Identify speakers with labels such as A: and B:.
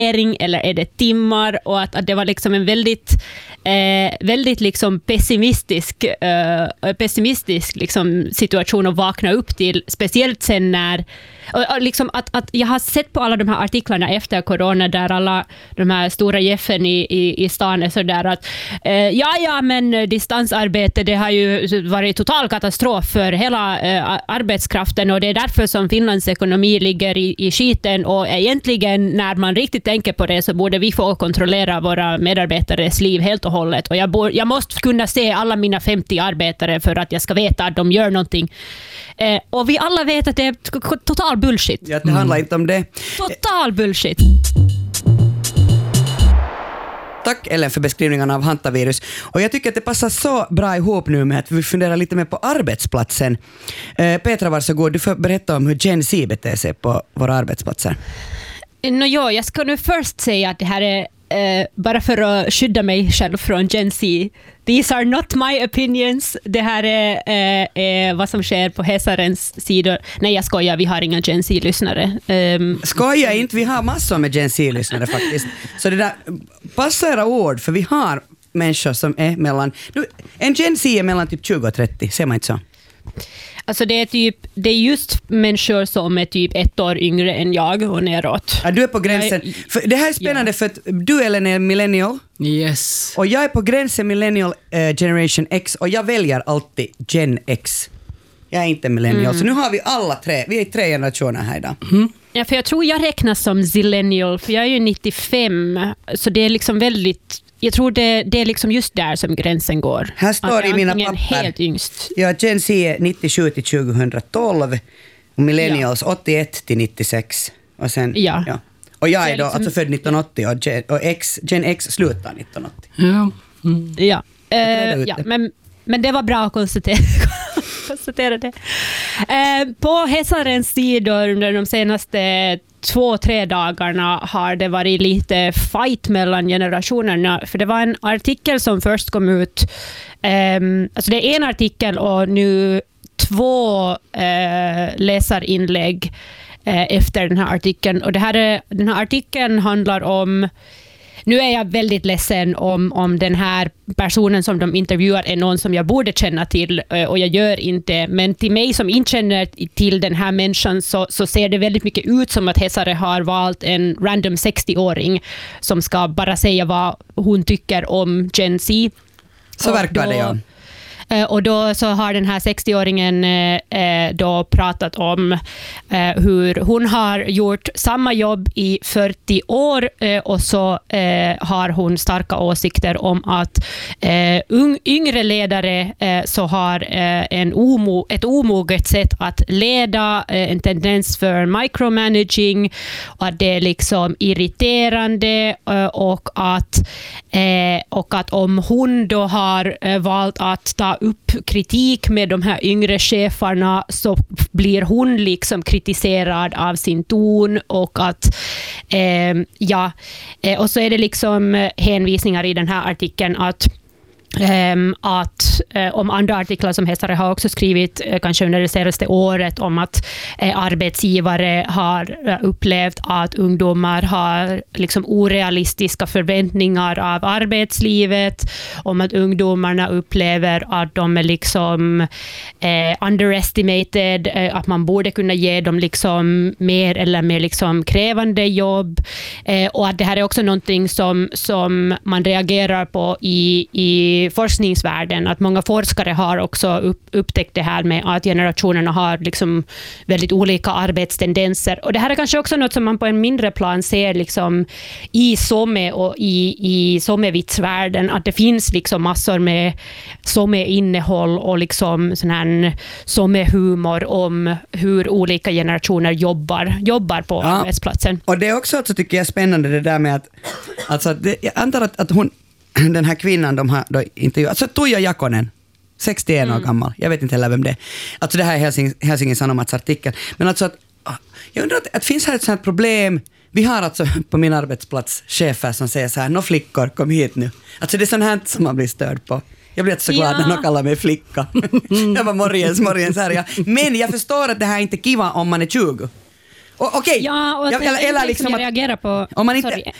A: eller är det timmar, och att det var liksom en väldigt liksom pessimistisk liksom situation att vakna upp till, speciellt sen när och liksom att jag har sett på alla de här artiklarna efter corona där alla de här stora jeffen i stan är så där att men distansarbete, det har ju varit total katastrof för hela arbetskraften, och det är därför som Finlands ekonomi ligger i skiten, och egentligen när man riktigt tänker på det så borde vi få kontrollera våra medarbetares liv helt och hållet, och jag måste kunna se alla mina 50 arbetare för att jag ska veta att de gör någonting. Och vi alla vet att det är total bullshit.
B: Ja, det handlar inte om det.
A: Total bullshit.
B: Tack Ellen för beskrivningen av hantavirus. Och jag tycker att det passar så bra ihop nu med att vi funderar lite mer på arbetsplatsen. Petra, varsågod. Du får berätta om hur Gen Z beter sig på våra arbetsplatser.
A: Jag ska nu först säga att det här är bara för att skydda mig själv från Gen Z. These are not my opinions. Det här är vad som sker på Hesarens sidor. Nej, jag skojar, vi har inga Gen Z-lyssnare.
B: Skoja inte, vi har massor med Gen Z-lyssnare faktiskt. Så det där, passa era ord, för vi har människor som är mellan... En Gen Z är mellan typ 20 och 30, ser man inte så?
A: Alltså det är just människor som är typ 1 år yngre än jag och neråt.
B: Ja, du är på gränsen. För det här är spännande för att du, Ellen, är millennial.
C: Yes.
B: Och jag är på gränsen millennial generation X, och jag väljer alltid Gen X. Jag är inte millennial. Så nu har vi alla tre. Vi är 3 generationer här idag.
A: Ja, för jag tror jag räknas som zillennial, för jag är ju 95. Så det är liksom väldigt... Jag tror det är liksom just där som gränsen går.
B: Här står i mina papper.
A: Helt yngst.
B: Ja, Gen Z är 97 till 2012 och millennials 81 till 96. Och sen, ja. Och jag är då liksom, alltså född 1980 och Gen X slutar 1980.
C: Ja.
A: Ja, men det var bra att konstatera det. På Hesarens sidor under de senaste 2-3 dagarna har det varit lite fight mellan generationerna, för det var en artikel som först kom ut, alltså det är en artikel och nu 2 läsarinlägg efter den här artikeln, och den här artikeln handlar om... Nu är jag väldigt ledsen om den här personen som de intervjuar är någon som jag borde känna till, och jag gör inte. Men till mig som inte känner till den här människan så ser det väldigt mycket ut som att Hesare har valt en random 60-åring som ska bara säga vad hon tycker om Gen Z.
B: Så verkar det, ja.
A: Och då så har den här 60-åringen då pratat om hur hon har gjort samma jobb i 40 år och så har hon starka åsikter om att yngre ledare så har ett omoget sätt att leda, en tendens för micromanaging, och att det är liksom irriterande, och att om hon då har valt att ta upp kritik med de här yngre cheferna så blir hon liksom kritiserad av sin ton, och att och så är det liksom hänvisningar i den här artikeln att om andra artiklar som Hesare har också skrivit kanske under det senaste året om att arbetsgivare har upplevt att ungdomar har liksom orealistiska förväntningar av arbetslivet, om att ungdomarna upplever att de är liksom underestimated, att man borde kunna ge dem liksom mer eller mer liksom krävande jobb, och att det här är också någonting som man reagerar på i forskningsvärlden, att många forskare har också upptäckt det här med att generationerna har liksom väldigt olika arbetstendenser, och det här är kanske också något som man på en mindre plan ser liksom i SOME och i SOME-vitsvärlden, att det finns liksom massor med SOME-innehåll och liksom sån här SOME-humor om hur olika generationer jobbar på arbetsplatsen. Och
B: det är också alltså, tycker jag, spännande det där med att alltså, jag antar att hon, den här kvinnan de har då intervjuat, alltså Tuija Jakonen, 61 år gammal, jag vet inte heller vem det är. Alltså det här är Helsingin Sanomats artikel. Men alltså att, jag undrar att finns här ett sånt här problem. Vi har alltså på min arbetsplats chefer som säger så här: nå flickor, kom hit nu. Alltså det är sånt här som man blir störd på. Jag blir så glad när någon kallar mig flicka. Jag var morgens här. Ja. Men jag förstår att det här är inte kiva om man är 20. Okej.
A: Ja, och
B: eller
A: eller
B: liksom
A: jag
B: att
A: reagerar på...
B: om man inte,
A: sorry.